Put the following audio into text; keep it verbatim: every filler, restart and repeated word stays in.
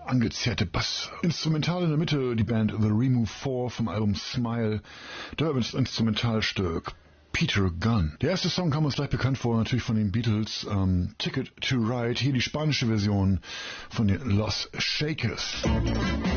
angezerrte Bass. Instrumental in der Mitte die Band The Remove Four vom Album Smile. Durbans Instrumentalstück Peter Gunn. Der erste Song kam uns gleich bekannt vor, natürlich von den Beatles, ähm, Ticket to Ride, hier die spanische Version von den Los Shakers.